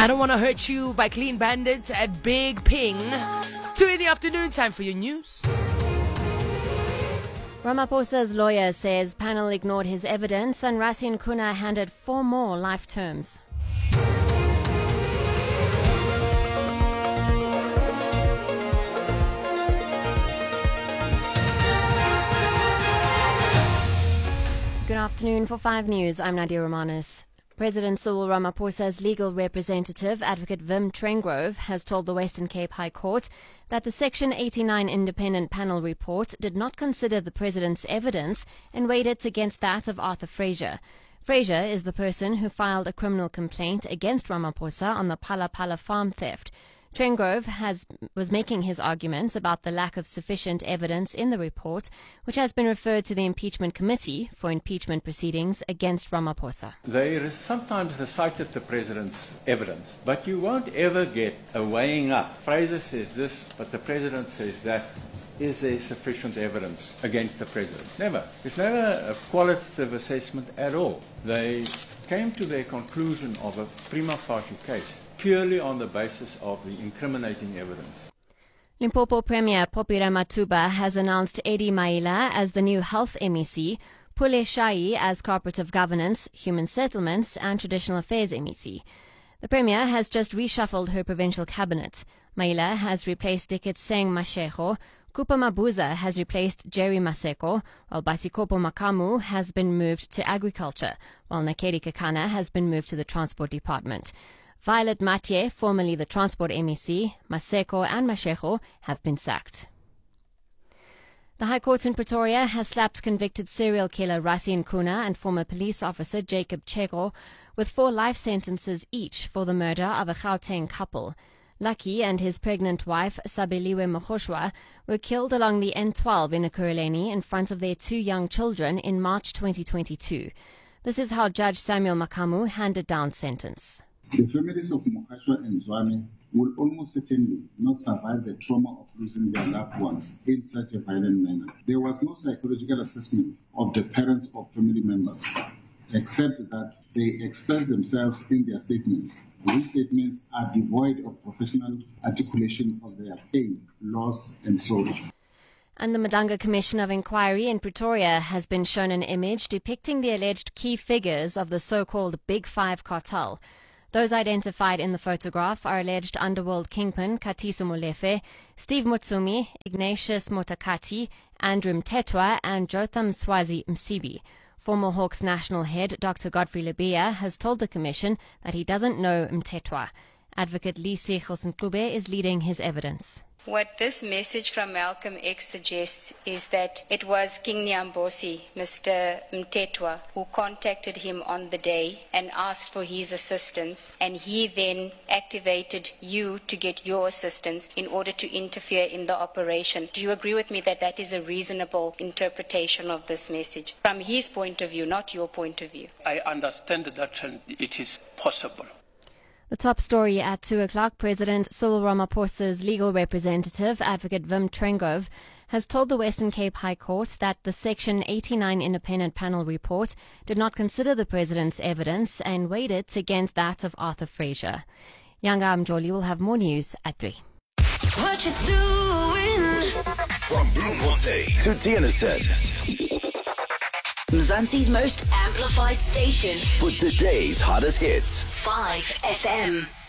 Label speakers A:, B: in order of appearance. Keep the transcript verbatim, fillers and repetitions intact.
A: I Don't Want to Hurt You by Clean Bandits at Big Ping. Two in the afternoon, time for your news.
B: Ramaphosa's lawyer says panel ignored his evidence and Racine Kuna handed four more life terms. Good afternoon. For five News, I'm Nadia Romanos. President Cyril Ramaphosa's legal representative, Advocate Wim Trengove, has told the Western Cape High Court that the Section eighty-nine independent panel report did not consider the president's evidence and weighed it against that of Arthur Fraser. Fraser is the person who filed a criminal complaint against Ramaphosa on the Phala Phala farm theft. Trengove has, was making his arguments about the lack of sufficient evidence in the report, which has been referred to the impeachment committee for impeachment proceedings against Ramaphosa.
C: They sometimes recited the president's evidence, but you won't ever get a weighing up. Fraser says this, but the president says that. Is there sufficient evidence against the president? Never. There's never a qualitative assessment at all. They came to their conclusion of a prima facie case purely on the basis of the incriminating evidence.
B: Limpopo Premier Popira Matuba has announced Eddie Maila as the new Health M E C, Pule Shai as Cooperative Governance, Human Settlements and Traditional Affairs M E C. The Premier has just reshuffled her provincial cabinet. Maila has replaced Dikit Seng Mashego, Kupa Mabuza has replaced Jerry Maseko, while Basikopo Makamu has been moved to Agriculture, while Nakedi Kakana has been moved to the Transport Department. Violet Matye, formerly the Transport M E C, Maseko and Mashego have been sacked. The High Court in Pretoria has slapped convicted serial killer Racine Kuna and former police officer Jacob Chego with four life sentences each for the murder of a Gauteng couple. Lucky and his pregnant wife, Sabeliwe Mogoshwa, were killed along the N twelve in Ekurhuleni in front of their two young children in March twenty twenty-two. This is how Judge Samuel Makamu handed down sentence.
D: The families of Mogoshwa and Zwane will almost certainly not survive the trauma of losing their loved ones in such a violent manner. There was no psychological assessment of the parents or family members, except that they expressed themselves in their statements, which statements are devoid of professional articulation of their pain, loss, and sorrow.
B: And the Madanga Commission of Inquiry in Pretoria has been shown an image depicting the alleged key figures of the so-called Big Five cartel. Those identified in the photograph are alleged underworld kingpin Katiso Molefe, Steve Mutsumi, Ignatius Motakati, Andrew Mtetwa, and Jotham Swazi Msibi. Former Hawks national head Doctor Godfrey Lebeya has told the Commission that he doesn't know Mtetwa. Advocate Lisi Khosenkube is leading his evidence.
E: What this message from Malcolm X suggests is that it was King Nyambosi, Mister Mtetwa, who contacted him on the day and asked for his assistance, and he then activated you to get your assistance in order to interfere in the operation. Do you agree with me that that is a reasonable interpretation of this message from his point of view, not your point of view?
F: I understand that it is possible.
B: The top story at two o'clock, President Cyril Ramaphosa's legal representative, Advocate Wim Trengove, has told the Western Cape High Court that the Section eighty-nine independent panel report did not consider the president's evidence and weighed it against that of Arthur Fraser. Yanga Mjoli will have more news at three.
G: What you doing?
H: From Bloemfontein to Tienerset.
G: Mzansi's most amplified station.
H: With today's hottest hits.
G: five F M.